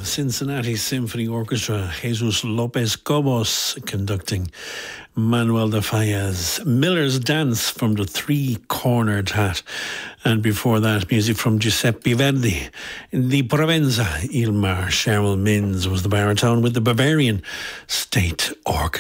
Cincinnati Symphony Orchestra, Jesus Lopez Cobos conducting Manuel de Falla, Miller's Dance from the Three-Cornered Hat, and before that music from Giuseppe Verdi. In the Provenza, Il Mar, Cheryl Minns was the baritone with the Bavarian State Orchestra.